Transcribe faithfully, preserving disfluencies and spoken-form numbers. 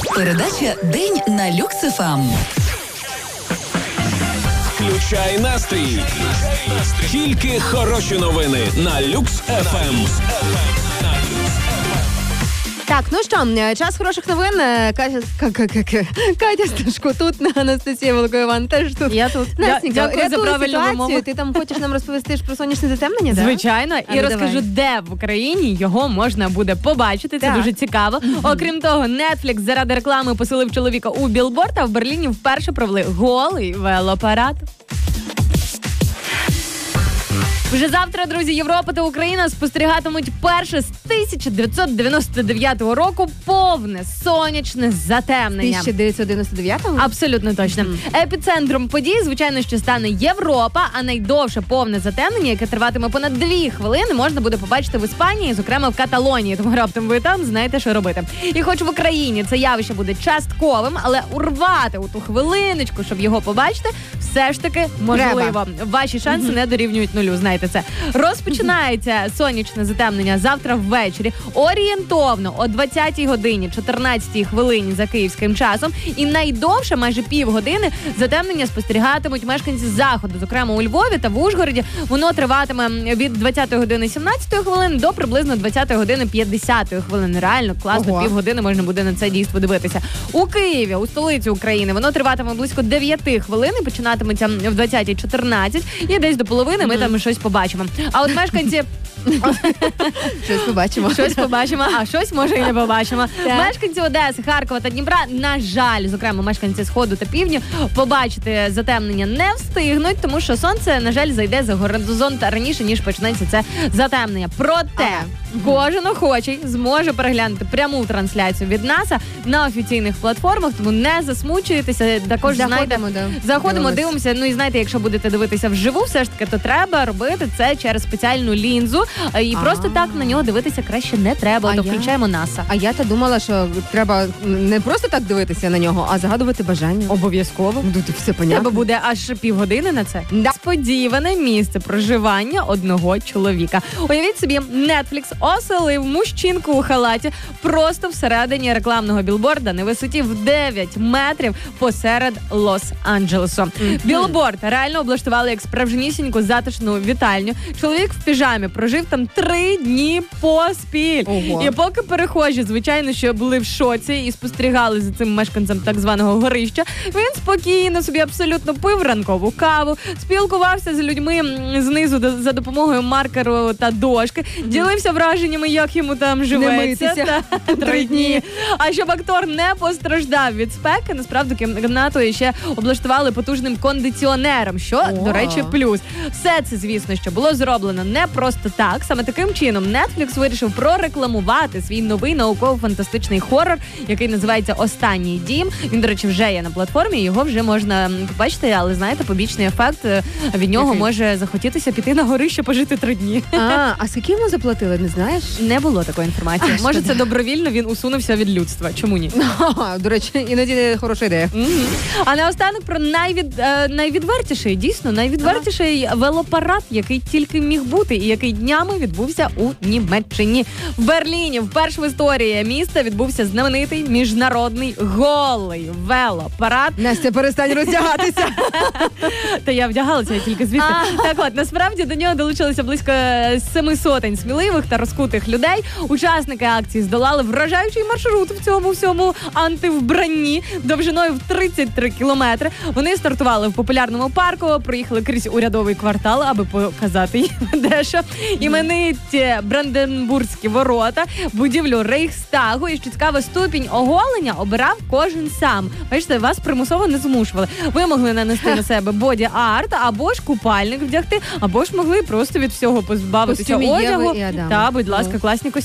Передача «День на Люкс еф ем». Включай настрій. Тільки хороші новини на Люкс еф ем. Так, ну що, час хороших новин. Катя, Катя Сташко тут, Анастасія Волкова теж тут. Я тут. Настенька, Дякую за правильну вимову. Ти там хочеш нам розповісти ж про сонячне затемнення, так? Звичайно. А, і ну, розкажу, давай. де в Україні його можна буде побачити. Це Так. дуже цікаво. Mm-hmm. Окрім того, Netflix заради реклами посилив чоловіка у білборд, а в Берліні вперше провели голий велопарад. Вже завтра, друзі, Європа та Україна спостерігатимуть перше з тисяча дев'ятсот дев'яносто дев'ятого року повне сонячне затемнення. тисяча дев'ятсот дев'яносто дев'ятого? Абсолютно точно. Mm-hmm. Епіцентром подій, звичайно, що стане Європа, а найдовше повне затемнення, яке триватиме понад дві хвилини, можна буде побачити в Іспанії, зокрема в Каталонії. Тому раптом ви там знаєте, що робити. І хоч в Україні це явище буде частковим, але урвати у ту хвилиночку, щоб його побачити, все ж таки можливо. Треба. Ваші шанси mm-hmm. не дорівнюють нулю, знаєте це. Розпочинається сонячне затемнення завтра ввечері, орієнтовно о двадцятій годині, чотирнадцятій хвилині за київським часом. І найдовше, майже півгодини, затемнення спостерігатимуть мешканці заходу, зокрема у Львові та в Ужгороді. Воно триватиме від двадцятої години сімнадцятої хвилини до приблизно двадцятої години п'ятдесятої хвилини. Реально класно, Ого. півгодини можна буде на це дійство дивитися. У Києві, у столиці України, воно триватиме близько дев'яти хвилин, починатиметься в двадцятій чотирнадцять і десь до половини ми там щось побачимо. А от мешканці... Щось побачимо. Щось побачимо, а щось, може, і не побачимо. Так. Мешканці Одеси, Харкова та Дніпра, на жаль, зокрема, мешканці Сходу та Півдня, побачити затемнення не встигнуть, тому що сонце, на жаль, зайде за горизонт раніше, ніж почнеться це затемнення. Проте, Ага. кожен охочий зможе переглянути пряму трансляцію від НАСА на офіційних платформах, тому не засмучуйтеся. Також, знаєте, Заходимо, да. заходимо, Дивимось. дивимося. Ну і знаєте, якщо будете дивитися вживу, все ж таки, то треба робити це через спеціальну лінзу. І А. просто так на нього дивитися краще не треба. А То я- включаємо НАСА. А я-то думала, що треба не просто так дивитися на нього, а загадувати бажання. Обов'язково. Ну, тут все У тебе понятно. буде аж півгодини на це. Да. Сподіване місце проживання одного чоловіка. Уявіть собі, Netflix оселив мужчинку у халаті просто всередині рекламного білборда на висоті в дев'ять метрів посеред Лос-Анджелесу. Mm-hmm. Білборд реально облаштували як справжнісіньку затишну вітальню. Чоловік в піжамі прожив там три дні поспіль. Ого. І поки перехожі, звичайно, що були в шоці і спостерігали за цим мешканцем так званого горища, він спокійно собі абсолютно пив ранкову каву, спілкувався з людьми м, знизу до- за допомогою маркеру та дошки, ділився враженнями, як йому там живеться. митися. Та, три дні. А щоб актор не постраждав від спеки, насправді кімнату ще облаштували потужним кондиціонером, що, О. до речі, плюс. Все це, звісно, що було зроблено не просто так. Саме таким чином Netflix вирішив прорекламувати свій новий науково-фантастичний хорор, який називається «Останній дім». Він, до речі, вже є на платформі, його вже можна м, побачити, але, знаєте, побічний ефект е, від нього Який? може захотітися піти на горище пожити три дні. А, а скільки йому заплатили, не знаєш? Не було такої інформації. А, Може, шкода. це добровільно він усунувся від людства. Чому ні? Ага, до речі, іноді хороша ідея. Мгм. А наостанок про найвід, е, найвідвертіший, дійсно, найвідвертіший велопарад, який тільки міг бути і який днями відбувся у Німеччині. В Берліні вперше в історії міста відбувся знаменитий міжнародний голий велопарад. Настя, перестань роздягатися. Та я вдягалася я тільки звідти. Так от, насправді до нього долучилося близько семи сотень сміливих та розкутих людей. Учасники акції здолали вражаючий маршрут в цьому всьому антивбранні довжиною в тридцять три кілометри. Вони стартували в популярному парку, проїхали крізь урядовий квартал, аби показати їм дещо. Імениті Бранденбурзькі ворота, будівлю Рейхстагу. І що цікаво, ступінь оголення обирав кожен сам. Бачите, вас примусово не змушували. Ви могли нанести на себе боді-арт, або ж купальник вдягти, або ж могли просто від всього позбавитися Костюмі Єви одягу. і Адама. Та, будь ласка, Ну. класні костюми.